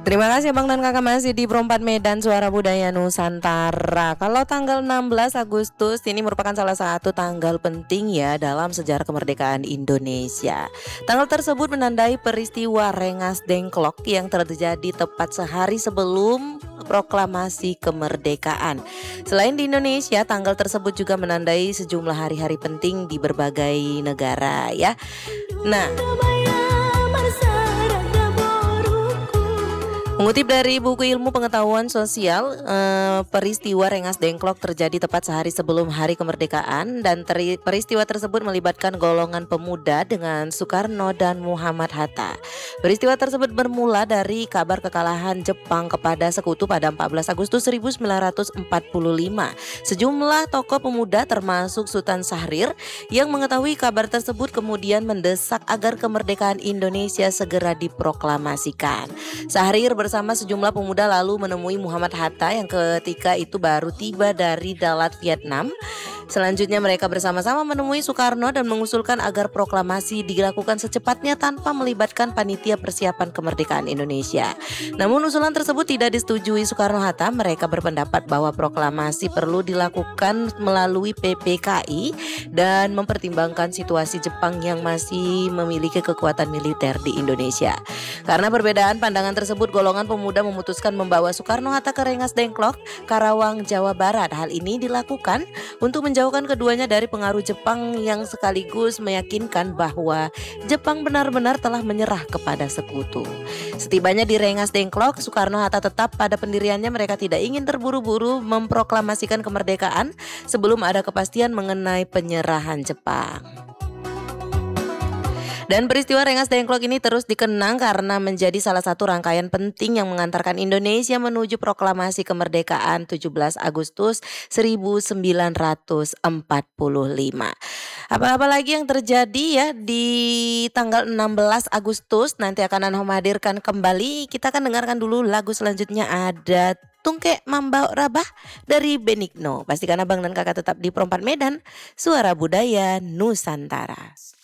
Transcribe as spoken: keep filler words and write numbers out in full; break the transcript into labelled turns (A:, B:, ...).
A: Terima kasih Bang dan Kakak masih di Pro empat Medan Suara Budaya Nusantara. Kalau tanggal enam belas Agustus ini merupakan salah satu tanggal penting ya dalam sejarah kemerdekaan Indonesia. Tanggal tersebut menandai peristiwa Rengas Dengklok yang terjadi tepat sehari sebelum proklamasi kemerdekaan. Selain di Indonesia, tanggal tersebut juga menandai sejumlah hari-hari penting di berbagai negara ya. Nah, mengutip dari buku ilmu pengetahuan sosial, eh, peristiwa Rengas Dengklok terjadi tepat sehari sebelum hari kemerdekaan dan teri, peristiwa tersebut melibatkan golongan pemuda dengan Soekarno dan Muhammad Hatta. Peristiwa tersebut bermula dari kabar kekalahan Jepang kepada Sekutu pada empat belas Agustus seribu sembilan ratus empat puluh lima. Sejumlah tokoh pemuda termasuk Sultan Syahrir yang mengetahui kabar tersebut kemudian mendesak agar kemerdekaan Indonesia segera diproklamasikan. Syahrir bersama sejumlah pemuda lalu menemui Muhammad Hatta yang ketika itu baru tiba dari Dalat, Vietnam. Selanjutnya mereka bersama-sama menemui Soekarno dan mengusulkan agar proklamasi dilakukan secepatnya tanpa melibatkan panitia persiapan kemerdekaan Indonesia. Namun usulan tersebut tidak disetujui Soekarno-Hatta. Mereka berpendapat bahwa proklamasi perlu dilakukan melalui P P K I dan mempertimbangkan situasi Jepang yang masih memiliki kekuatan militer di Indonesia. Karena perbedaan pandangan tersebut, golongan pemuda memutuskan membawa Soekarno-Hatta ke Rengas Dengklok, Karawang, Jawa Barat. Hal ini dilakukan untuk menjauhkan keduanya dari pengaruh Jepang yang sekaligus meyakinkan bahwa Jepang benar-benar telah menyerah kepada Sekutu. Setibanya di Rengas Dengklok, Soekarno-Hatta tetap pada pendiriannya. Mereka tidak ingin terburu-buru memproklamasikan kemerdekaan sebelum ada kepastian mengenai penyerahan Jepang. Dan peristiwa Rengas Dengklok ini terus dikenang karena menjadi salah satu rangkaian penting yang mengantarkan Indonesia menuju proklamasi kemerdekaan tujuh belas Agustus seribu sembilan ratus empat puluh lima. Apa-apa lagi yang terjadi ya di tanggal enam belas Agustus nanti akan Anhom hadirkan kembali. Kita akan dengarkan dulu lagu selanjutnya, ada Tungke Mambau Rabah dari Benigno. Pastikan Abang dan Kakak tetap di Pro empat Medan, Suara Budaya Nusantara.